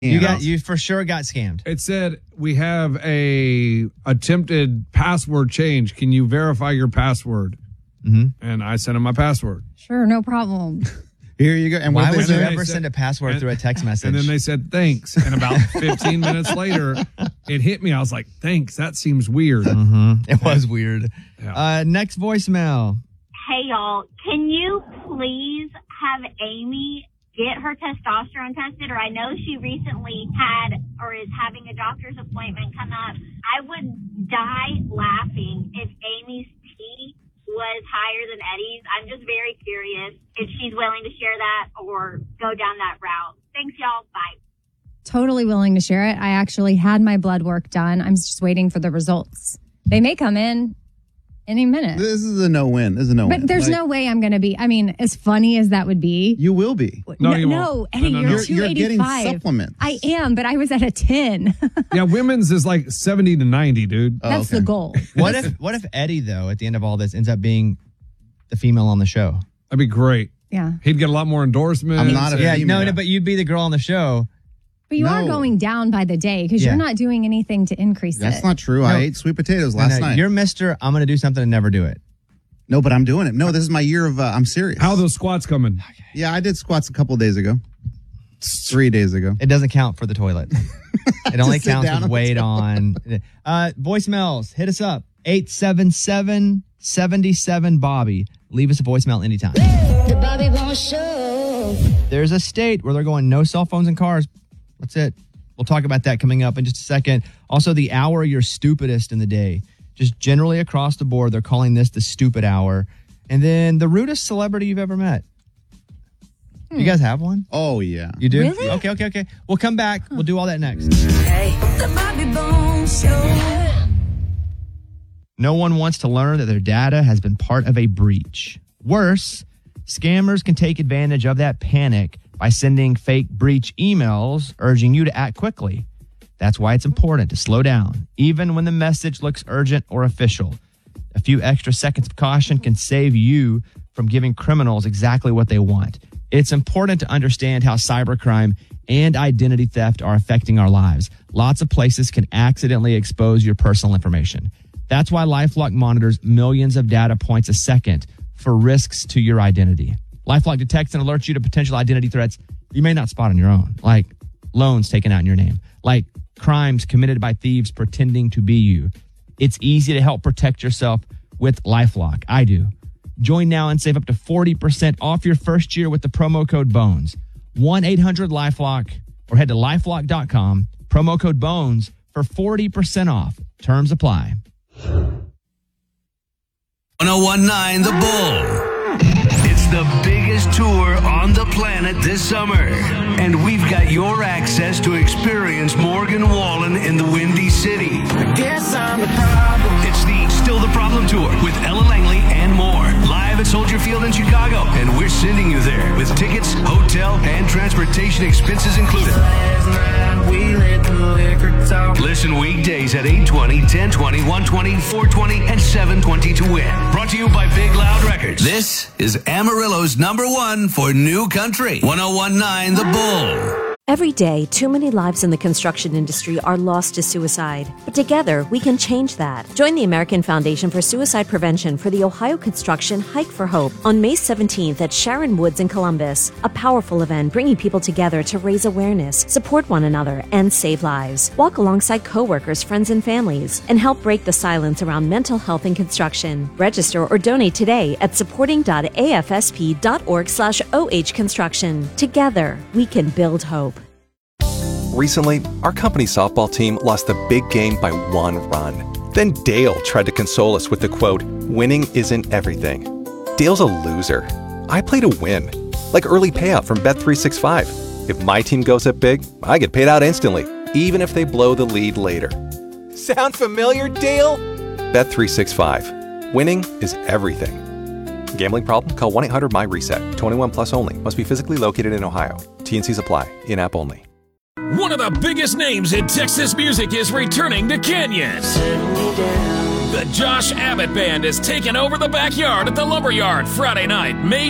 You for sure got scammed. It said, we have a attempted password change. Can you verify your password? Mm-hmm. And I sent him my password. Sure, no problem. Here you go. And why would you said- ever send a password through a text message? And then they said, thanks. And about 15 minutes later, it hit me. I was like, thanks. That seems weird. Mm-hmm. It was weird. Yeah. Next voicemail. Hey, y'all. Can you please have Amy get her testosterone tested? Or I know she recently had or is having a doctor's appointment come up. I would die laughing if Amy's T was higher than Eddie's. I'm just very curious if she's willing to share that or go down that route. Thanks, y'all. Bye. Totally willing to share it. I actually had my blood work done. I'm just waiting for the results. They may come in any minute. This is a no-win. But there's no way I'm going to be. I mean, as funny as that would be. You will be. No, you no, won't. Eddie, No. you're You're getting 285. supplements. I am, but I was at a 10. Yeah, women's is like 70 to 90, dude. Oh, That's okay. the goal. What if Eddie, though, at the end of all this, ends up being the female on the show? That'd be great. Yeah. He'd get a lot more endorsements. I'm not a Yeah, female. no, but you'd be the girl on the show. But you are No. going down by the day because Yeah. you're not doing anything to increase That's it. not true. I ate sweet potatoes last night. You're Mr. I'm going to do something and never do it. No, but I'm doing it. No, this is my year of, I'm serious. How are those squats coming? Yeah, I did squats a couple days ago. 3 days ago. It doesn't count for the toilet. It only Just sit counts down with on the weight on. Voicemails, hit us up. 877-77-Bobby. Leave us a voicemail anytime. The Bobby Bones Show. There's a state where they're going no cell phones in cars. That's it. We'll talk about that coming up in just a second. Also, the hour you're stupidest in the day. Just generally across the board, they're calling this the stupid hour. And then the rudest celebrity you've ever met. You guys have one? Oh, yeah. You do? Really? Okay. We'll come back. We'll do all that next. Hey, the Bobby Bones Show. No one wants to learn that their data has been part of a breach. Worse, scammers can take advantage of that panic by sending fake breach emails urging you to act quickly. That's why it's important to slow down, even when the message looks urgent or official. A few extra seconds of caution can save you from giving criminals exactly what they want. It's important to understand how cybercrime and identity theft are affecting our lives. Lots of places can accidentally expose your personal information. That's why LifeLock monitors millions of data points a second for risks to your identity. LifeLock detects and alerts you to potential identity threats you may not spot on your own, like loans taken out in your name, like crimes committed by thieves pretending to be you. It's easy to help protect yourself with LifeLock. I do. Join now and save up to 40% off your first year with the promo code BONES. 1-800-LifeLock or head to lifelock.com. Promo code BONES for 40% off. Terms apply. 1019 The Bull. It's the biggest tour on the planet this summer. And we've got your access to experience Morgan Wallen in the Windy City. I guess I'm the problem. It's the Still the Problem Tour with Ella Langley and more. Live at Soldier Field in Chicago. And we're sending you there with tickets, hotel, and transportation expenses included. Last night we let the liquor talk. Listen weekdays at 8:20, 10:20, 1:20, 4:20, and 7:20 to win. Brought to you by Big Loud Records. This is Amarillo's #1 for new country. 1019 The Bull. Every day, too many lives in the construction industry are lost to suicide. But together, we can change that. Join the American Foundation for Suicide Prevention for the Ohio Construction Hike for Hope on May 17th at Sharon Woods in Columbus. A powerful event bringing people together to raise awareness, support one another, and save lives. Walk alongside coworkers, friends, and families, and help break the silence around mental health in construction. Register or donate today at supporting.afsp.org/OH Construction. Together, we can build hope. Recently, our company softball team lost the big game by 1 run. Then Dale tried to console us with the quote, "Winning isn't everything." Dale's a loser. I play to win, like early payout from Bet365. If my team goes up big, I get paid out instantly, even if they blow the lead later. Sound familiar, Dale? Bet365. Winning is everything. Gambling problem? Call 1-800-MY-RESET. 21 plus only. Must be physically located in Ohio. T&Cs apply. In-app only. One of the biggest names in Texas music is returning to Canyon. The Josh Abbott Band is taking over the backyard at the Lumberyard Friday night, May